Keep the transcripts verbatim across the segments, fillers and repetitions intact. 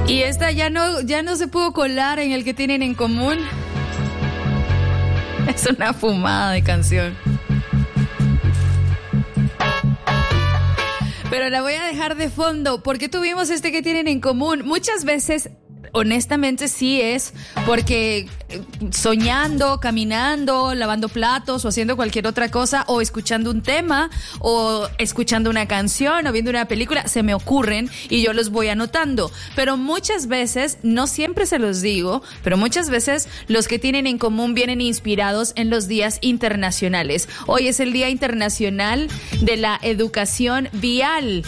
Y esta ya no, ya no se pudo colar en el que tienen en común. Es una fumada de canción. Pero la voy a dejar de fondo porque tuvimos este que tienen en común. Muchas veces, honestamente, sí es porque soñando, caminando, lavando platos o haciendo cualquier otra cosa, o escuchando un tema, o escuchando una canción, o viendo una película, se me ocurren y yo los voy anotando. Pero muchas veces, no siempre se los digo, pero muchas veces los que tienen en común vienen inspirados en los días internacionales. Hoy es el Día Internacional de la Educación Vial.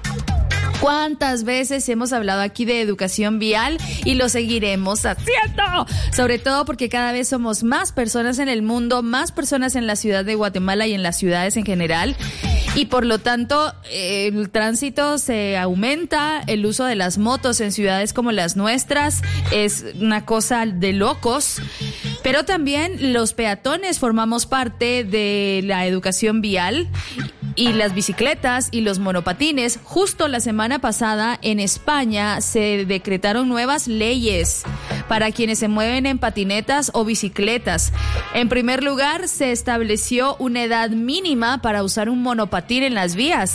¿Cuántas veces hemos hablado aquí de educación vial? Y lo seguiremos haciendo. Sobre todo porque cada vez somos más personas en el mundo, más personas en la ciudad de Guatemala y en las ciudades en general. Y por lo tanto, eh, el tránsito se aumenta, el uso de las motos en ciudades como las nuestras es una cosa de locos. Pero también los peatones formamos parte de la educación vial. Y las bicicletas y los monopatines. Justo la semana pasada en España se decretaron nuevas leyes para quienes se mueven en patinetas o bicicletas. En primer lugar, se estableció una edad mínima para usar un monopatín en las vías.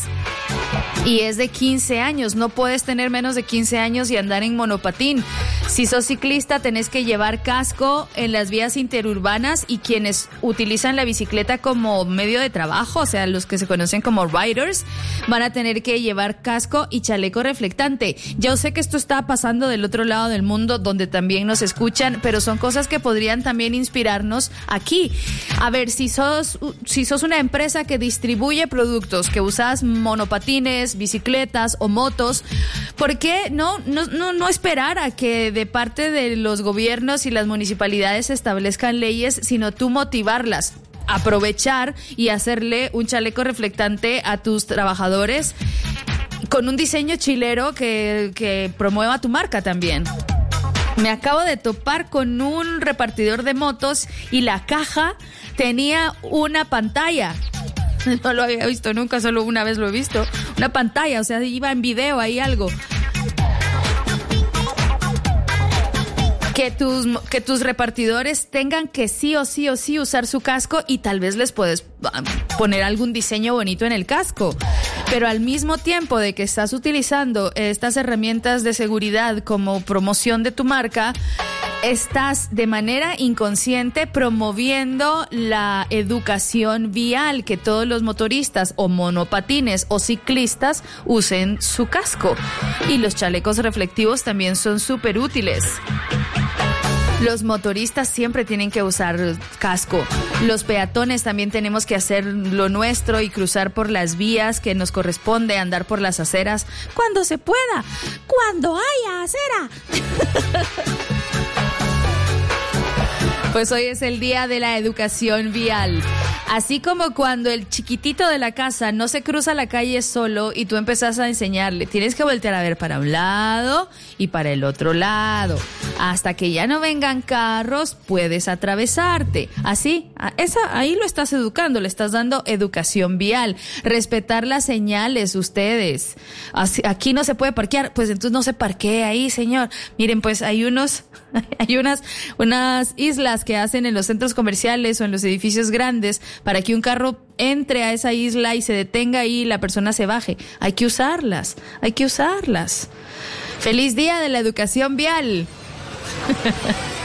Y es de quince años. No puedes tener menos de quince años y andar en monopatín. Si sos ciclista, tenés que llevar casco en las vías interurbanas, y quienes utilizan la bicicleta como medio de trabajo, o sea, los que se conocen como riders, van a tener que llevar casco y chaleco reflectante. Yo sé que esto está pasando del otro lado del mundo, donde también nos escuchan, pero son cosas que podrían también inspirarnos aquí. A ver, si sos, si sos una empresa que distribuye productos, que usas monopatines, bicicletas o motos, ¿por qué no, no, no, no esperar a que de parte de los gobiernos y las municipalidades establezcan leyes, sino tú motivarlas? Aprovechar y hacerle un chaleco reflectante a tus trabajadores con un diseño chilero que, que promueva tu marca también. Me acabo de topar con un repartidor de motos y la caja tenía una pantalla. No lo había visto nunca, solo una vez lo he visto. Una pantalla, o sea, iba en video ahí algo. Que tus, que tus repartidores tengan que sí o sí o sí usar su casco, y tal vez les puedes poner algún diseño bonito en el casco. Pero al mismo tiempo de que estás utilizando estas herramientas de seguridad como promoción de tu marca, estás de manera inconsciente promoviendo la educación vial, que todos los motoristas o monopatines o ciclistas usen su casco. Y los chalecos reflectivos también son súper útiles. Los motoristas siempre tienen que usar casco. Los peatones también tenemos que hacer lo nuestro y cruzar por las vías que nos corresponde, andar por las aceras cuando se pueda, cuando haya acera. Pues hoy es el día de la educación vial. Así como cuando el chiquitito de la casa no se cruza la calle solo y tú empezás a enseñarle, tienes que voltear a ver para un lado y para el otro lado. Hasta que ya no vengan carros, puedes atravesarte. Así, esa, ahí lo estás educando, le estás dando educación vial. Respetar las señales, ustedes. Así, aquí no se puede parquear, pues entonces no se parquee ahí, señor. Miren, pues hay unos, hay unas, unas islas que hacen en los centros comerciales o en los edificios grandes para que un carro entre a esa isla y se detenga ahí y la persona se baje. Hay que usarlas, hay que usarlas. ¡Feliz día de la educación vial!